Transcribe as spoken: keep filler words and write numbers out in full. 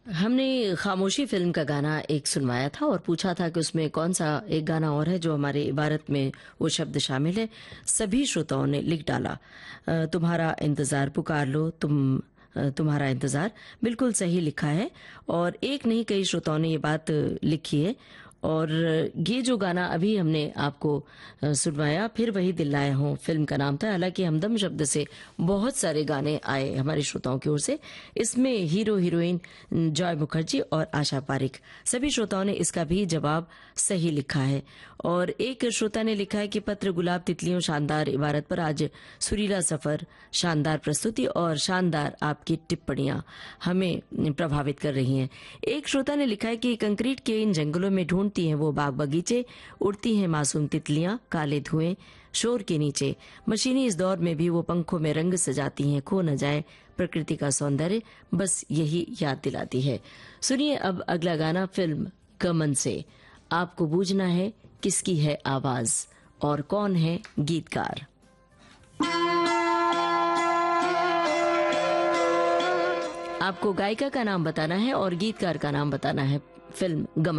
हमने खामोशी फिल्म का गाना एक सुनवाया था और पूछा था कि उसमें कौन सा एक गाना और है जो हमारे इबारत में वो शब्द शामिल है। सभी श्रोताओं ने लिख डाला, अ, तुम्हारा इंतजार पुकार लो, तुम अ, तुम्हारा इंतजार बिल्कुल सही लिखा है। और एक नहीं कई श्रोताओं ने ये बात लिखी है। और ये जो गाना अभी हमने आपको अ, सुनवाया, फिर वही दिल लाया हूं फिल्म का नाम था। हालांकि हमदम शब्द से बहुत सारे गाने आए हमारे श्रोताओं की ओर से। इसमें हीरो हीरोइन जॉय मुखर्जी और आशा पारिक, सभी श्रोताओं ने इसका भी जवाब सही लिखा है। और एक श्रोता ने लिखा है कि पत्र गुलाब तितलियों शानदार इबारत पर आज सुरीला सफर, शानदार प्रस्तुति और शानदार आपकी टिप्पणियां हमें प्रभावित कर रही हैं। एक श्रोता ने लिखा है कि कंक्रीट के इन जंगलों में ढूंढती हैं वो बाग बगीचे, उड़ती हैं मासूम तितलियां काले धुएं शोर के नीचे, मशीनी इस दौर में भी वो पंखों में रंग सजाती हैं, खो न जाए प्रकृति का सौंदर्य, बस यही याद दिलाती है। सुनिए अब अगला गाना फिल्म गमन से। आपको बूझना है किसकी है आवाज और कौन है गीतकार। आपको गायिका का नाम बताना है और गीतकार का नाम बताना है। फिल्म गमन